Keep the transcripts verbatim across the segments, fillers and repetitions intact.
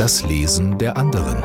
Das Lesen der anderen.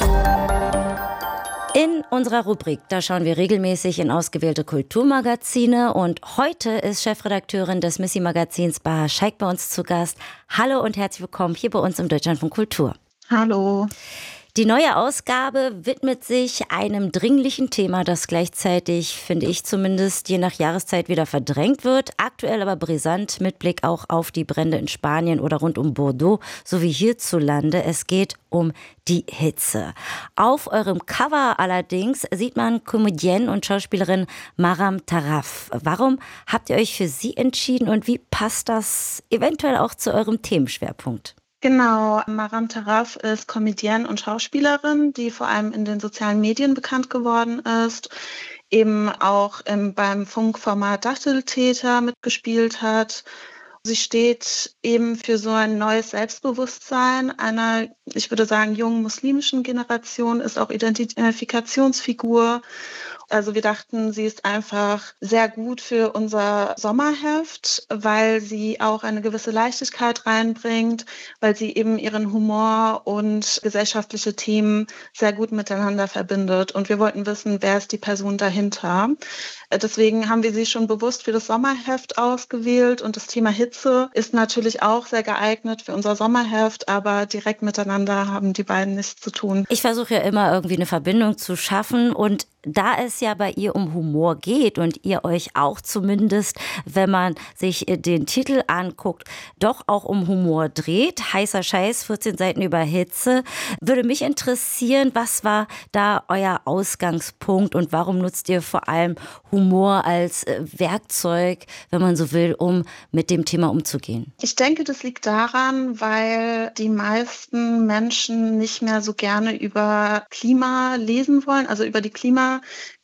In unserer Rubrik, da schauen wir regelmäßig in ausgewählte Kulturmagazine und heute ist Chefredakteurin des Missy-Magazins Baha Shaikh bei uns zu Gast. Hallo und herzlich willkommen hier bei uns im Deutschlandfunk Kultur. Hallo. Die neue Ausgabe widmet sich einem dringlichen Thema, das gleichzeitig, finde ich zumindest, je nach Jahreszeit wieder verdrängt wird. Aktuell aber brisant mit Blick auch auf die Brände in Spanien oder rund um Bordeaux sowie hierzulande. Es geht um die Hitze. Auf eurem Cover allerdings sieht man Comedienne und Schauspielerin Maram Taraf. Warum habt ihr euch für sie entschieden und wie passt das eventuell auch zu eurem Themenschwerpunkt? Genau, Maram Taraf ist Comedienne und Schauspielerin, die vor allem in den sozialen Medien bekannt geworden ist, eben auch im, beim Funkformat Dachteltäter mitgespielt hat. Sie steht eben für so ein neues Selbstbewusstsein einer, ich würde sagen, jungen muslimischen Generation, ist auch Identifikationsfigur. Also wir dachten, sie ist einfach sehr gut für unser Sommerheft, weil sie auch eine gewisse Leichtigkeit reinbringt, weil sie eben ihren Humor und gesellschaftliche Themen sehr gut miteinander verbindet. Und wir wollten wissen, wer ist die Person dahinter. Deswegen haben wir sie schon bewusst für das Sommerheft ausgewählt. Und das Thema Hitze ist natürlich auch sehr geeignet für unser Sommerheft, aber direkt miteinander haben die beiden nichts zu tun. Ich versuche ja immer irgendwie eine Verbindung zu schaffen und da es ja bei ihr um Humor geht und ihr euch auch zumindest, wenn man sich den Titel anguckt, doch auch um Humor dreht, heißer Scheiß, vierzehn Seiten über Hitze, würde mich interessieren, was war da euer Ausgangspunkt und warum nutzt ihr vor allem Humor als Werkzeug, wenn man so will, um mit dem Thema umzugehen? Ich denke, das liegt daran, weil die meisten Menschen nicht mehr so gerne über Klima lesen wollen, also über die Klimakrise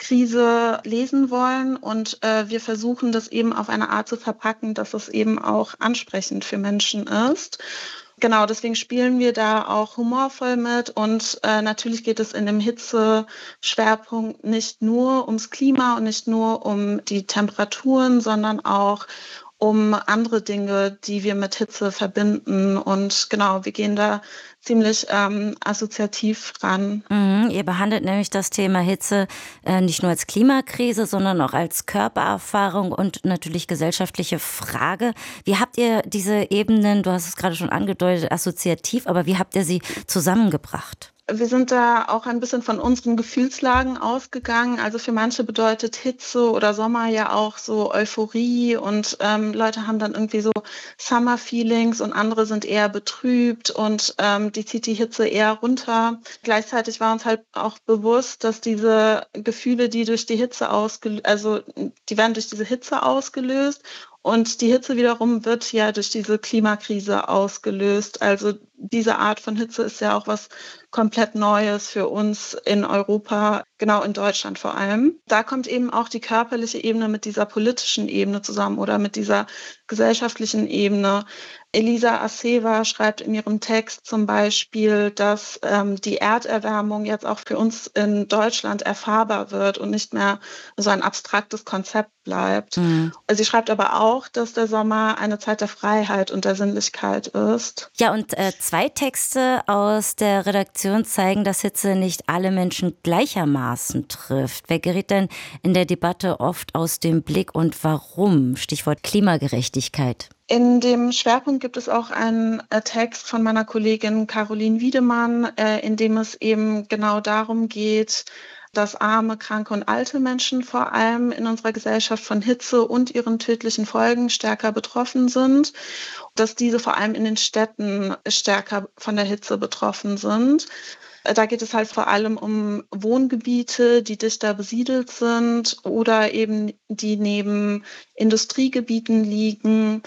lesen wollen und äh, wir versuchen das eben auf eine Art zu verpacken, dass es eben auch ansprechend für Menschen ist. Genau, deswegen spielen wir da auch humorvoll mit und äh, natürlich geht es in dem Hitze-Schwerpunkt nicht nur ums Klima und nicht nur um die Temperaturen, sondern auch um andere Dinge, die wir mit Hitze verbinden. Und genau, wir gehen da ziemlich ähm, assoziativ ran. Mhm, ihr behandelt nämlich das Thema Hitze äh, nicht nur als Klimakrise, sondern auch als Körpererfahrung und natürlich gesellschaftliche Frage. Wie habt ihr diese Ebenen, du hast es gerade schon angedeutet, assoziativ, aber wie habt ihr sie zusammengebracht? Wir sind da auch ein bisschen von unseren Gefühlslagen ausgegangen. Also für manche bedeutet Hitze oder Sommer ja auch so Euphorie und ähm, Leute haben dann irgendwie so Summer-Feelings und andere sind eher betrübt und ähm, die zieht die Hitze eher runter. Gleichzeitig war uns halt auch bewusst, dass diese Gefühle, die durch die Hitze ausgelöst, also die werden durch diese Hitze ausgelöst. Und die Hitze wiederum wird ja durch diese Klimakrise ausgelöst. Also diese Art von Hitze ist ja auch was komplett Neues für uns in Europa, genau in Deutschland vor allem. Da kommt eben auch die körperliche Ebene mit dieser politischen Ebene zusammen oder mit dieser gesellschaftlichen Ebene. Elisa Aceva schreibt in ihrem Text zum Beispiel, dass ähm, die Erderwärmung jetzt auch für uns in Deutschland erfahrbar wird und nicht mehr so ein abstraktes Konzept bleibt. Mhm. Sie schreibt aber auch, dass der Sommer eine Zeit der Freiheit und der Sinnlichkeit ist. Ja, und äh, zwei Texte aus der Redaktion zeigen, dass Hitze nicht alle Menschen gleichermaßen trifft. Wer gerät denn in der Debatte oft aus dem Blick und warum? Stichwort Klimagerechtigkeit. In dem Schwerpunkt gibt es auch einen äh, Text von meiner Kollegin Caroline Wiedemann, äh, in dem es eben genau darum geht, dass arme, kranke und alte Menschen vor allem in unserer Gesellschaft von Hitze und ihren tödlichen Folgen stärker betroffen sind, dass diese vor allem in den Städten stärker von der Hitze betroffen sind. Da geht es halt vor allem um Wohngebiete, die dichter besiedelt sind oder eben die neben Industriegebieten liegen.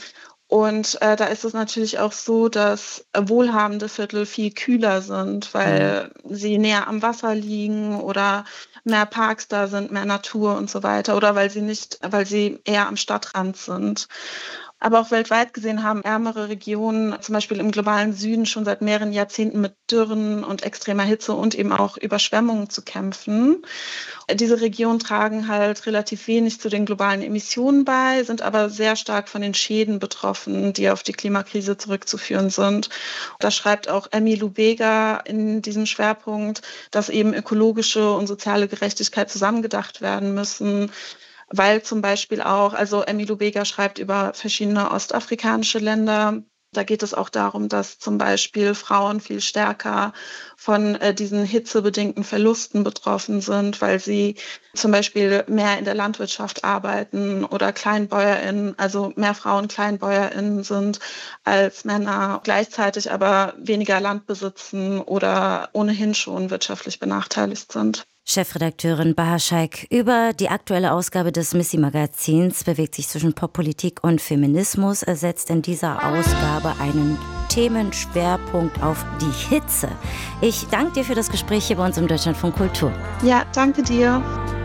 Und äh, da ist es natürlich auch so, dass wohlhabende Viertel viel kühler sind, weil mhm. sie näher am Wasser liegen oder mehr Parks da sind, mehr Natur und so weiter oder weil sie nicht, weil sie eher am Stadtrand sind. Aber auch weltweit gesehen haben ärmere Regionen, zum Beispiel im globalen Süden, schon seit mehreren Jahrzehnten mit Dürren und extremer Hitze und eben auch Überschwemmungen zu kämpfen. Diese Regionen tragen halt relativ wenig zu den globalen Emissionen bei, sind aber sehr stark von den Schäden betroffen, die auf die Klimakrise zurückzuführen sind. Da schreibt auch Emmy Lubega in diesem Schwerpunkt, dass eben ökologische und soziale Gerechtigkeit zusammengedacht werden müssen. Weil zum Beispiel auch, also Emmy Lubega schreibt über verschiedene ostafrikanische Länder. Da geht es auch darum, dass zum Beispiel Frauen viel stärker von äh, diesen hitzebedingten Verlusten betroffen sind, weil sie zum Beispiel mehr in der Landwirtschaft arbeiten oder KleinbäuerInnen, also mehr Frauen KleinbäuerInnen sind als Männer, gleichzeitig aber weniger Land besitzen oder ohnehin schon wirtschaftlich benachteiligt sind. Chefredakteurin Baha Shaikh über die aktuelle Ausgabe des Missy-Magazins bewegt sich zwischen Poppolitik und Feminismus. Er setzt in dieser Ausgabe einen Themenschwerpunkt auf die Hitze. Ich danke dir für das Gespräch hier bei uns im Deutschlandfunk Kultur. Ja, danke dir.